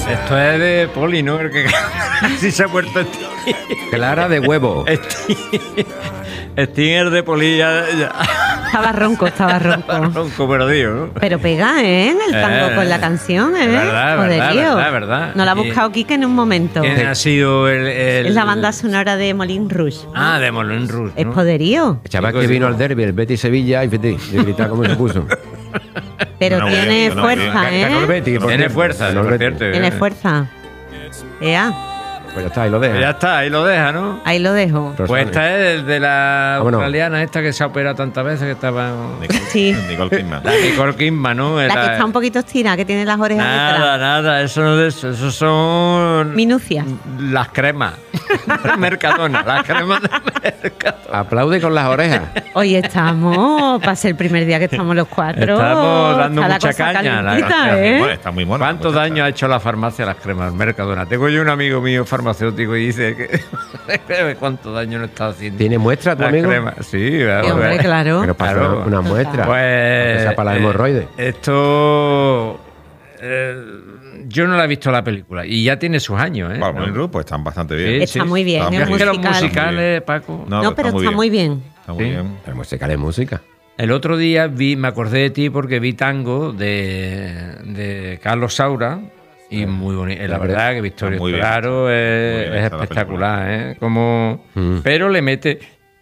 Esto es de Poli, ¿no? El que sí se ha puesto Clara de huevo. Stinger de Poli ya. Estaba ronco. Ronco, pero digo, ¿no? Pero pega, ¿eh? En el tango con la canción, ¿eh? Es verdad. No la ha buscado Quique en un momento. ¿Quién ha sido Es la banda sonora de Moulin Rouge. Ah, de Moulin Rouge, Es ¿no? poderío. El chaval que vino al derbi, el Betis Sevilla, y grita cómo se puso. Pero No, tiene bueno, fuerza, Ganó el ¿eh? Betis, por Tiene cierto. fuerza, Ganó el por Betis. cierto. Tiene fuerza. Ea, Pues ya está, ahí lo deja. Ya está, ahí lo deja, ¿no? ahí lo dejo. Rosales. Pues esta es de la Vámonos. australiana esta que se ha operado tantas veces que estaba... Sí. Nicole Kidman. La Nicole Kidman, ¿no? La que está un poquito estirada, que tiene las orejas detrás. Nada, eso no es eso. Esos son... Minucia. Las cremas. Mercadona, las cremas de Mercadona. Aplaude con las orejas. Hoy estamos, para ser el primer día que estamos los cuatro. Estamos dando está la mucha cosa caña, la calentita, gracia. ¿eh? Está muy mono. ¿Cuánto daño ha hecho la farmacia a las cremas Mercadona? Tengo yo un amigo mío farmacéutico y dice que cuánto daño no está haciendo. ¿Tiene muestra tu las amigo? cremas. Sí, claro. Sí, hombre, claro. Pero pasa Claro. una muestra. Pues Aunque sea para la hemorroide. Esto yo no la he visto la película y ya tiene sus años, ¿eh? Bueno, ¿No? el grupo están bastante bien. Está muy bien, Está es muy Es que los musical. musicales, Paco. No, pero está muy bien. Está muy Sí. bien. El musical es música. El otro día me acordé de ti porque vi Tango de Carlos Saura y muy bonito. La verdad que Victorio Muy bien. Claro Muy es bien hecha la espectacular, ¿eh? Como, pero le mete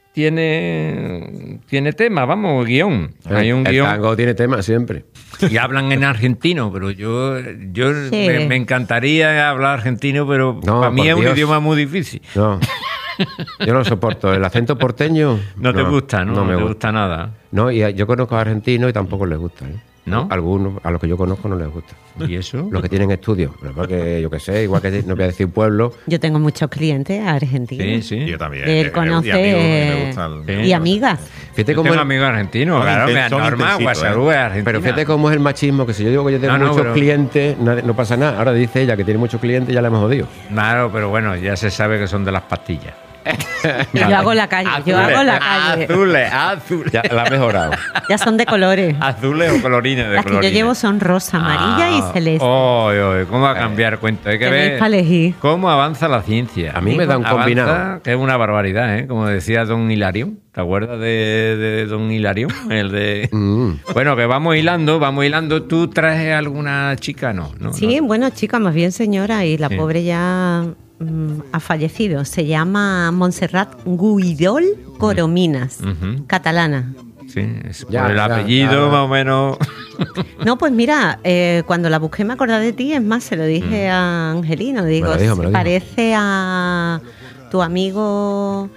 tiene tema, vamos, guión. Hay un el guión tango tiene tema siempre. y hablan en argentino, pero yo Sí. me encantaría hablar argentino, pero No, para mí por es un Dios. idioma muy difícil. No. Yo no lo soporto. El acento porteño. No te gusta, ¿no? No me te gusta. gusta nada. No, y yo conozco a argentinos y tampoco les gusta. ¿eh? ¿No? Algunos, a los que yo conozco no les gusta. ¿Y eso? Los que tienen estudios. Pero porque, yo qué sé, igual que no voy a decir pueblo. Yo tengo muchos clientes argentinos. Sí, sí. Y yo también. Él conoce y amigos, me gusta el- Sí. y amigas. Fíjate Yo cómo tengo el- amigos argentinos, Son claro, me es son normal, intensitos, Guasalú es argentina. Pero fíjate cómo es el machismo, que si yo digo que yo tengo No, muchos pero- clientes, no pasa nada. Ahora dice ella que tiene muchos clientes y ya la hemos jodido. Claro, pero bueno, ya se sabe que son de las pastillas. Yo hago la calle, Azules. Ya la ha mejorado. Ya son de colores. Azules o colorines de Las que yo colorines. llevo son rosa, amarilla y celeste. ¿Cómo va a cambiar cuento? Hay que Tenéis ver para elegir. cómo avanza la ciencia. A mí me da un Avanza, combinado. que es una barbaridad, ¿eh? Como decía don Hilario. ¿Te acuerdas de don Hilario? El de... Bueno, que vamos hilando. ¿Tú traes alguna chica? No. Sí, no. bueno, chica, más bien señora, y la Sí. pobre ya ha fallecido. Se llama Montserrat Guidol Corominas, Ujú. catalana. Sí, es Ya, por el ya, apellido ya. más o menos. No, pues mira, cuando la busqué me acordé de ti, es más, se lo dije a Angelino, digo, Me lo dijo. se parece a tu amigo,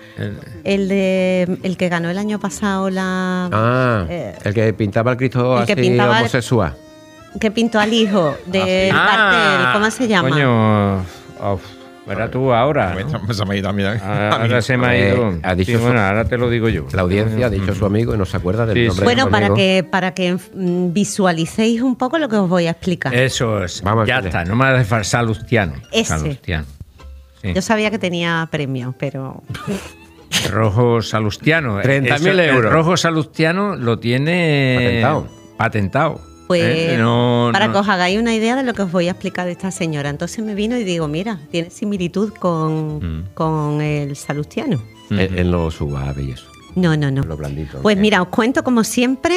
el que ganó el año pasado la... El que pintaba el Cristo el que así pintaba- homosexual. que pintó al hijo del cartel, ¿cómo se llama? Coño, verá tú ahora. ¿no? Se me ha ido también. Ahora se me ha ido. ha dicho Sí, su- bueno, ahora te lo digo yo. La audiencia ha dicho su amigo y no se acuerda del Sí, nombre Bueno, de su para amigo. que visualicéis un poco lo que os voy a explicar. Eso es. Vamos, ya dale. está, no me hace falta. Salustiano. Ese. Salustiano. Sí. Yo sabía que tenía premio, pero Rojo Salustiano. 30.000 Eso, euros. El rojo Salustiano lo tiene patentado. pues No, para no. que os hagáis una idea de lo que os voy a explicar de esta señora. Entonces me vino y digo, mira, tiene similitud con el Salustiano. En lo suave y eso. No. en lo blandito. Pues mira, os cuento como siempre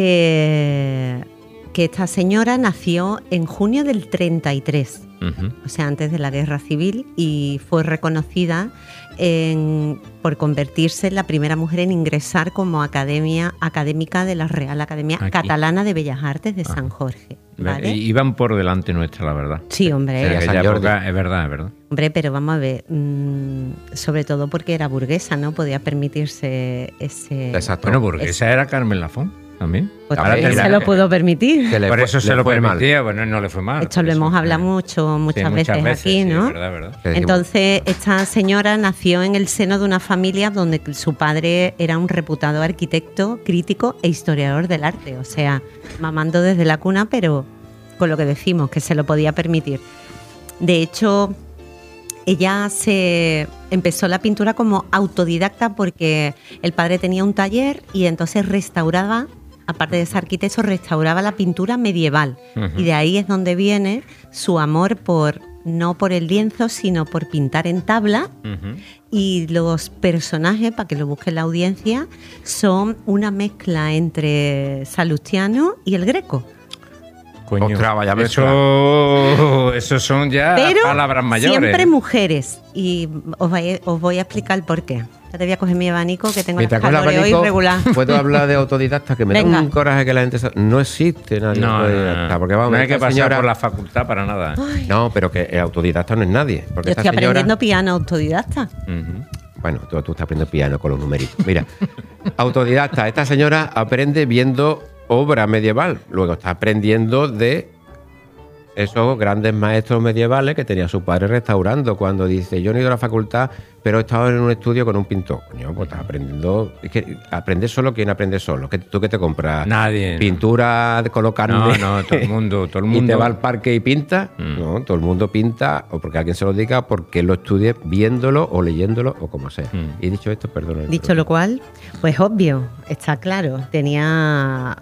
que esta señora nació en junio del 33. Ujú. O sea, antes de la Guerra Civil, y fue reconocida por convertirse en la primera mujer en ingresar como académica de la Real Academia Aquí. Catalana de Bellas Artes de San Jorge. ¿vale? Iban por delante nuestra, la verdad. Sí, hombre. En San aquella Jordi. época, es verdad. Hombre, pero vamos a ver, sobre todo porque era burguesa, ¿no? Podía permitirse ese... Exacto. Bueno, porque esa era Carmen Lafón también. Pues Ahora también mira, se lo pudo permitir. Que le Por fue- eso se le lo fue mal. permitía, bueno, no le fue mal. Esto lo Por hemos eso, hablado muchas veces aquí, sí, ¿no? Es verdad. Que decimos, Entonces, esta señora nació en el seno de una familia donde su padre era un reputado arquitecto, crítico e historiador del arte. O sea, mamando desde la cuna, pero con lo que decimos, que se lo podía permitir. De hecho, ella se empezó la pintura como autodidacta porque el padre tenía un taller y entonces restauraba aparte de ser arquitecto, restauraba la pintura medieval. Y de ahí es donde viene su amor no por el lienzo, sino por pintar en tabla. Y los personajes, para que lo busque la audiencia, son una mezcla entre Salustiano y el Greco. Coño, Ostras, vaya eso son ya Pero palabras mayores. siempre mujeres. Y os voy a explicar el por qué. Ya te voy a coger mi abanico, que tengo las calores hoy regular. Puedo hablar de autodidacta, que me da un coraje que la gente... No existe nadie autodidacta. Porque vamos, no hay que pasar señora... por la facultad para nada. Ay. No, pero que el autodidacta no es nadie. Porque Yo esta estoy señora... aprendiendo piano autodidacta. Bueno, tú estás aprendiendo piano con los numeritos. Mira, autodidacta. Esta señora aprende viendo obra medieval. Luego está aprendiendo de esos grandes maestros medievales que tenía su padre restaurando. Cuando dice, yo no he ido a la facultad, pero he estado en un estudio con un pintor. Coño, pues estás aprendiendo... Es que aprende solo quien aprende solo. ¿Tú qué te compras? Nadie. ¿Pintura con los carnes? No, todo el mundo. ¿Y te va al parque y pinta? No, todo el mundo pinta, o porque alguien se lo diga, porque lo estudie viéndolo o leyéndolo o como sea. Y dicho esto, perdón. Dicho lo cual, pues obvio, está claro. Tenía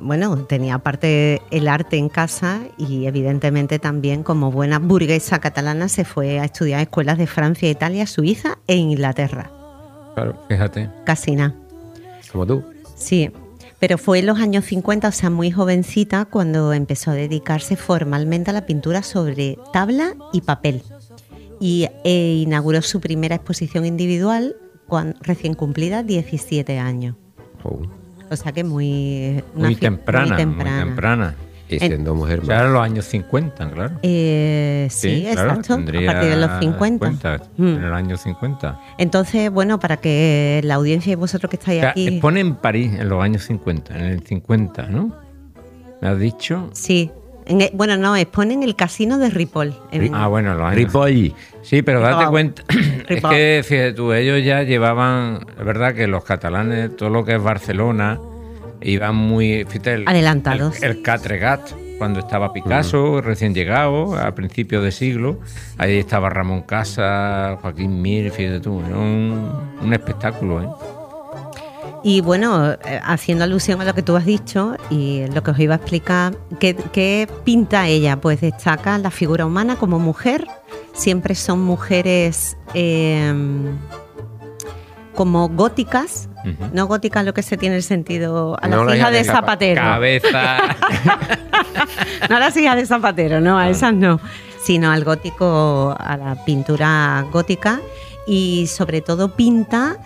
aparte el arte en casa y evidentemente también como buena burguesa catalana se fue a estudiar a escuelas de Francia, Italia, Suiza e Inglaterra. Claro, fíjate. Casi nada. Como tú. Sí, pero fue en los años 50, o sea, muy jovencita, cuando empezó a dedicarse formalmente a la pintura sobre tabla y papel. Y inauguró su primera exposición individual recién cumplida 17 años. Oh. O sea que Muy temprana. Y siendo mujer más. Ya en los años 50, claro. Sí, claro, exacto. A partir de los 50. En el año 50. Entonces, bueno, para que la audiencia y vosotros que estáis aquí... Expone en París en los años 50, en el 50, ¿no? ¿Me has dicho? Sí. Expone en el casino de Ripoll. Bueno, en los años... Ripoll. Sí, pero date cuenta, es Ripoll. que, fíjate tú, ellos ya llevaban... Es verdad que los catalanes, todo lo que es Barcelona, iban muy... Fíjate, adelantados. El Catregat, cuando estaba Picasso, recién llegado, a principios de siglo, ahí estaba Ramón Casas, Joaquín Mir, fíjate tú, era un espectáculo, ¿eh? Y bueno, haciendo alusión a lo que tú has dicho y lo que os iba a explicar, ¿qué pinta ella? Pues destaca la figura humana como mujer. Siempre son mujeres como góticas, no góticas lo que se tiene el sentido a las hijas de Zapatero. Cabeza. No a las hijas de Zapatero, no, a esas no, sino al gótico, a la pintura gótica, y sobre todo pinta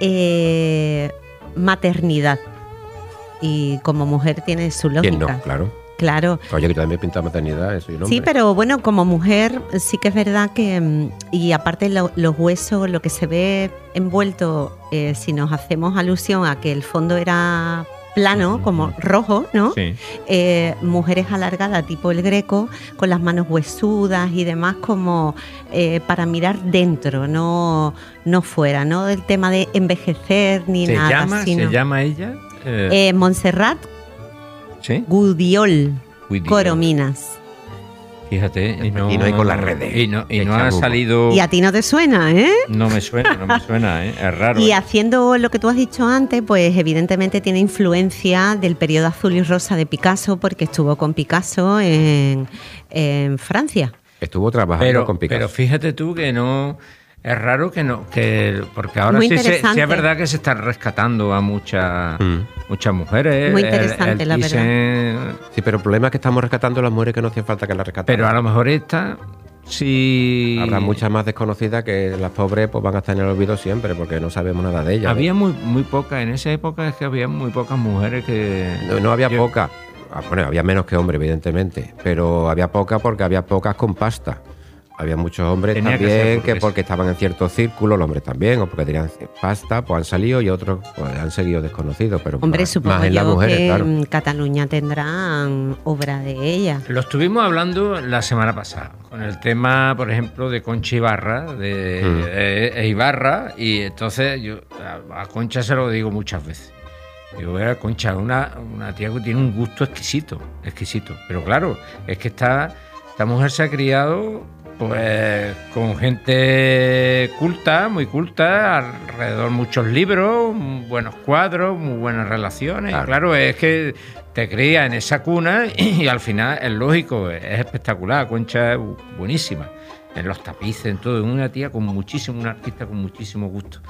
maternidad, y como mujer tiene su lógica. ¿Quién no? Claro. Oye, que también pinta maternidad, eso y un hombre. Sí, pero bueno, como mujer sí que es verdad que, y aparte los huesos, lo que se ve envuelto, si nos hacemos alusión a que el fondo era plano, como rojo, ¿no? Sí. Mujeres alargadas, tipo el Greco, con las manos huesudas y demás, como para mirar dentro, no fuera, no del tema de envejecer ni nada. ¿Se llama ella? Montserrat Gudiol Corominas. Fíjate, y no hay con las redes. Y no ha salido... Y a ti no te suena, ¿eh? No me suena, ¿eh? Es raro. Y haciendo lo que tú has dicho antes, pues evidentemente tiene influencia del periodo azul y rosa de Picasso, porque estuvo con Picasso en Francia. Estuvo trabajando con Picasso. Pero fíjate tú que no... Es raro porque ahora sí es verdad que se está rescatando a muchas mujeres. Muy interesante, la verdad. Sí, pero el problema es que estamos rescatando a las mujeres que no hacía falta que las rescataran. Pero a lo mejor esta sí... Habrá muchas más desconocidas que las pobres pues van a estar en el olvido siempre porque no sabemos nada de ellas. Había muy pocas, en esa época es que había muy pocas mujeres que... No había pocas. Bueno, había menos que hombres, evidentemente, pero había pocas porque había pocas con pasta. Había muchos hombres también que porque estaban en ciertos círculos, los hombres también, o porque tenían pasta, pues han salido, y otros pues han seguido desconocidos. Pero hombre, supongo más en las mujeres, que claro. en Cataluña tendrán obra de ella. Lo estuvimos hablando la semana pasada, con el tema, por ejemplo, de Concha Ibarra, de Ibarra, y entonces yo a Concha se lo digo muchas veces. Digo, Concha, una tía que tiene un gusto exquisito, pero claro, es que esta mujer se ha criado Pues con gente culta, muy culta, alrededor muchos libros, buenos cuadros, muy buenas relaciones. Claro, es que te crías en esa cuna y al final es lógico, es espectacular. Concha es buenísima en los tapices, en todo. Es una tía con muchísimo, una artista con muchísimo gusto.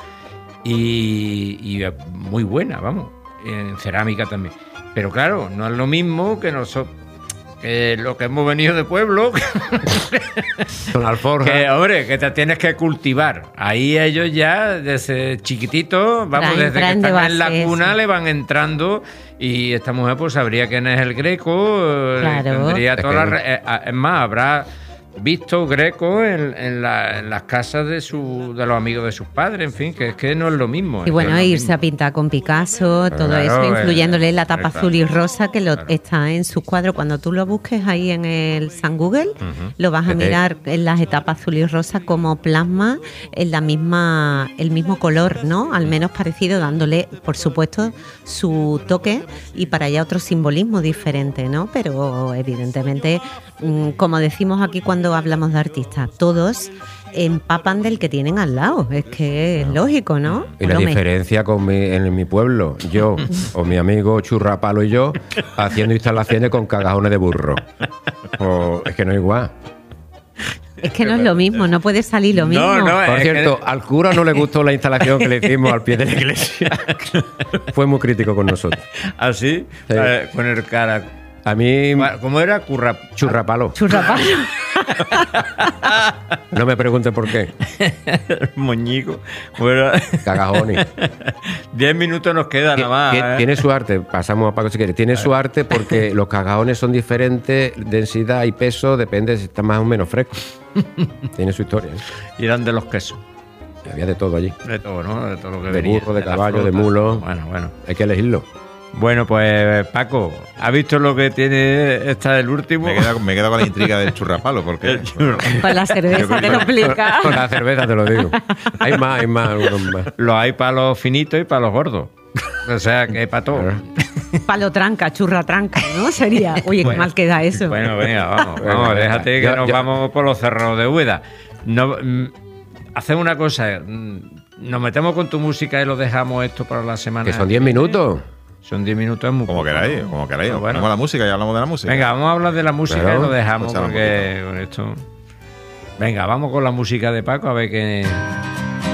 Y muy buena, vamos, en cerámica también. Pero claro, no es lo mismo que nosotros. Lo que hemos venido de pueblo Con alforja. que hombre, que te tienes que cultivar. Ahí ellos ya desde chiquititos, vamos, desde que están en la cuna le van entrando. Y esta mujer pues sabría quién es el Greco. Claro. Tendría todas es más, habrá visto Greco en las casas de los amigos de sus padres, en fin, que es que no es lo mismo. Y bueno, irse a pintar con Picasso, todo claro, eso, influyéndole en la tapa claro, azul y rosa que está en sus cuadros. Cuando tú lo busques ahí en el San Google, lo vas a mirar en las etapas azul y rosa como plasma en el mismo color, ¿no? Al menos parecido, dándole, por supuesto, su toque y para allá otro simbolismo diferente, ¿no? Pero evidentemente, como decimos aquí cuando hablamos de artistas, todos empapan del que tienen al lado. Es que es lógico, ¿no? Y la diferencia en mi pueblo, yo o mi amigo Churrapalo y yo haciendo instalaciones con cagajones de burro. Es que no es igual. Es que no es lo mismo, no puede salir lo mismo. Por cierto, al cura no le gustó la instalación que le hicimos al pie de la iglesia. Fue muy crítico con nosotros. ¿Ah, sí? Sí. Con el cara. A mí... ¿Cómo era? Churrapalo. Churrapalo. No me pregunten por qué. Moñico. Bueno, Cagajones. 10 minutos nos queda nada más. Tiene su arte, pasamos a Paco si quieres. Tiene su arte porque los cagajones son diferentes, densidad y peso, depende si está más o menos fresco. Tiene su historia. Y eran de los quesos. Había de todo allí. De todo, ¿no? De todo lo que De venía. burro, de la caballo, fruta. de mulo. Bueno. Hay que elegirlo. Bueno, pues Paco, ¿has visto lo que tiene el último? Me quedo con la intriga del churrapalo, porque Con la cerveza te lo explica. Con la cerveza te lo digo. Hay más, algunos más. Lo hay para los finitos y para los gordos. O sea, que para todo. Palo tranca, churra tranca, ¿no? Sería. Oye, qué mal queda eso. Bueno, venga, vamos, déjate que nos vamos por los cerros de Úbeda. No, hacemos una cosa, nos metemos con tu música y lo dejamos esto para la semana. Que son 10 minutos. Son 10 minutos, es muy como poco, queráis, ¿no? como queráis. Bueno. Ponemos la música y hablamos de la música. Venga, vamos a hablar de la música Claro. y lo dejamos Pues porque con esto... Venga, vamos con la música de Paco a ver qué...